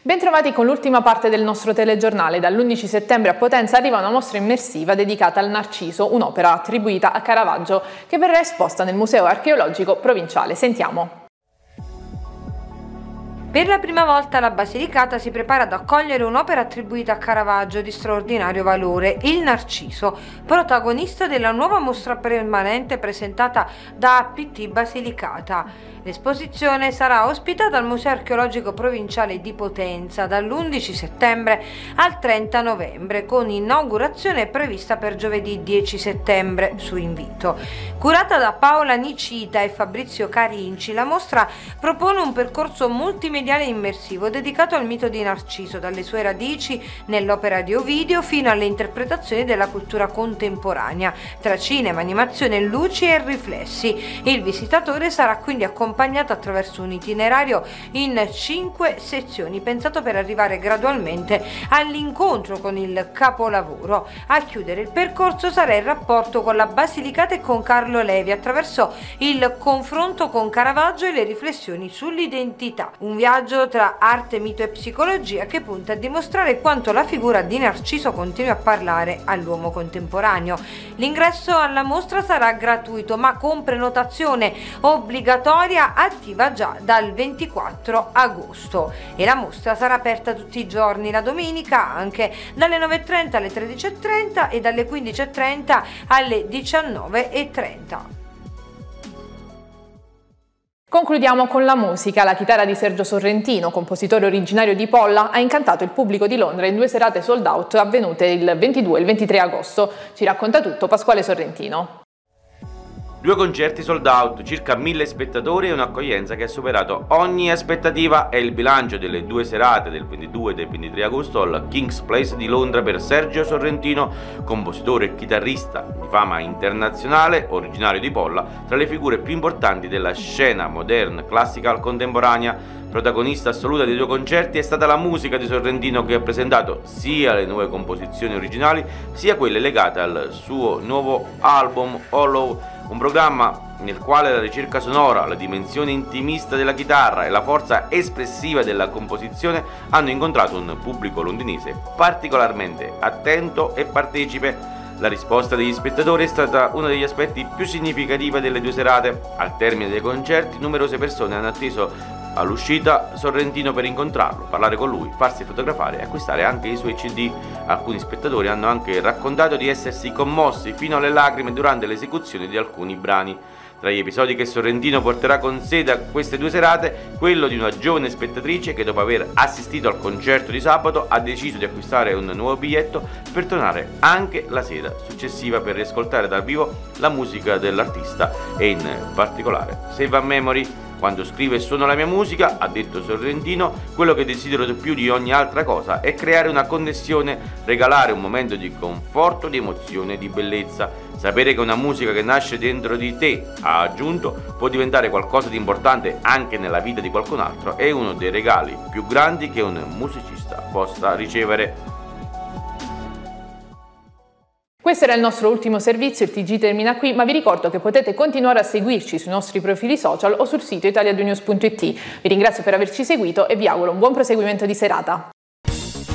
Bentrovati con l'ultima parte del nostro telegiornale. Dall'11 settembre a Potenza arriva una mostra immersiva dedicata al Narciso, un'opera attribuita a Caravaggio che verrà esposta nel Museo Archeologico Provinciale. Sentiamo. Per la prima volta la Basilicata si prepara ad accogliere un'opera attribuita a Caravaggio di straordinario valore, il Narciso, protagonista della nuova mostra permanente presentata da APT Basilicata. L'esposizione sarà ospitata al Museo Archeologico Provinciale di Potenza dall'11 settembre al 30 novembre, con inaugurazione prevista per giovedì 10 settembre su invito. Curata da Paola Nicita e Fabrizio Carinci, la mostra propone un percorso multimediale immersivo dedicato al mito di Narciso, dalle sue radici nell'opera di Ovidio fino alle interpretazioni della cultura contemporanea, tra cinema, animazione, luci e riflessi. Il visitatore sarà quindi accompagnato attraverso un itinerario in 5 sezioni, pensato per arrivare gradualmente all'incontro con il capolavoro. A chiudere il percorso sarà il rapporto con la Basilicata e con Carlo Levi, attraverso il confronto con Caravaggio e le riflessioni sull'identità. Un viaggio tra arte, mito e psicologia che punta a dimostrare quanto la figura di Narciso continui a parlare all'uomo contemporaneo. L'ingresso alla mostra sarà gratuito, ma con prenotazione obbligatoria attiva già dal 24 agosto, e la mostra sarà aperta tutti i giorni, la domenica anche dalle 9:30 alle 13:30 e dalle 15:30 alle 19:30. Concludiamo con la musica. La chitarra di Sergio Sorrentino, compositore originario di Polla, ha incantato il pubblico di Londra in 2 serate sold out avvenute il 22 e il 23 agosto. Ci racconta tutto Pasquale Sorrentino. 2 concerti sold out, circa 1000 spettatori e un'accoglienza che ha superato ogni aspettativa. È il bilancio delle 2 serate del 22 e del 23 agosto al King's Place di Londra per Sergio Sorrentino, compositore e chitarrista di fama internazionale, originario di Polla, tra le figure più importanti della scena modern classical contemporanea. Protagonista assoluta dei 2 concerti è stata la musica di Sorrentino, che ha presentato sia le nuove composizioni originali sia quelle legate al suo nuovo album Hollow, un programma nel quale la ricerca sonora, la dimensione intimista della chitarra e la forza espressiva della composizione hanno incontrato un pubblico londinese particolarmente attento e partecipe. La risposta degli spettatori è stata uno degli aspetti più significativi delle 2 serate. Al termine dei concerti numerose persone hanno atteso all'uscita Sorrentino per incontrarlo, parlare con lui, farsi fotografare e acquistare anche i suoi CD. Alcuni spettatori hanno anche raccontato di essersi commossi fino alle lacrime durante l'esecuzione di alcuni brani. Tra gli episodi che Sorrentino porterà con sé da queste 2 serate, quello di una giovane spettatrice che, dopo aver assistito al concerto di sabato, ha deciso di acquistare un nuovo biglietto per tornare anche la sera successiva per riascoltare dal vivo la musica dell'artista e in particolare Save a Memory. Quando scrivo e suono la mia musica, ha detto Sorrentino, quello che desidero più di ogni altra cosa è creare una connessione, regalare un momento di conforto, di emozione, di bellezza. Sapere che una musica che nasce dentro di te, ha aggiunto, può diventare qualcosa di importante anche nella vita di qualcun altro è uno dei regali più grandi che un musicista possa ricevere. Questo era il nostro ultimo servizio, il TG termina qui, ma vi ricordo che potete continuare a seguirci sui nostri profili social o sul sito italianews.it. Vi ringrazio per averci seguito e vi auguro un buon proseguimento di serata.